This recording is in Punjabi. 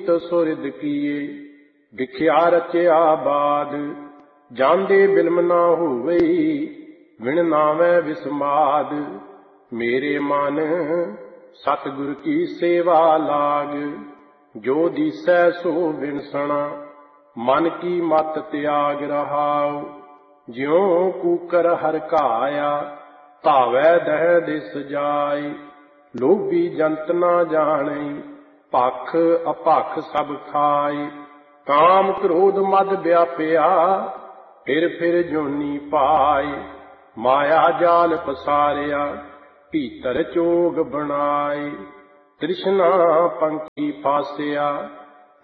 ਨੀਤ ਸੁਰਿਦ ਕੀਏ। ਵਿਖਿਆ ਰਚਿਆ ਬਾਦ ਜਾਂਦੇ ਬਿਲਮ ਨਾ ਹੋਵਈ, ਵਿਣ ਨਾਵੈ ਵਿਸਮਾਦ। ਮੇਰੇ ਮਨ ਸਤਿਗੁਰ ਕੀ ਸੇਵਾ ਲਾਗ, ਜੋ ਦੀਸੈ ਸੋ ਵਿਣਸਣਾ। ਮਨ ਕੀ ਮਤ ਤਿਆਗ ਰਹਾਉ, ਜਿਉ ਕੂਕਰ ਹਰਕਾਇਆ। ਧਾਵੈ ਦਹਿ ਦਿਸ ਜਾਇ, ਲੋਭੀ ਜੰਤ ਨਾ ਜਾਣੈ। ਭਖ ਅਭਖ ਸਭ ਖਾਇ, ਕਾਮ ਕ੍ਰੋਧ ਮਦ ਵਿਆਪਿਆ। ਫਿਰ ਜੋਨੀ ਪਾਇ, ਮਾਇਆ ਜਾਲ ਪਸਾਰਿਆ। ਭੀਤਰ ਚੋਗ ਬਣਾਇ, ਤ੍ਰਿਸ਼ਨਾ ਪੰਖੀ ਫਾਸਿਆ।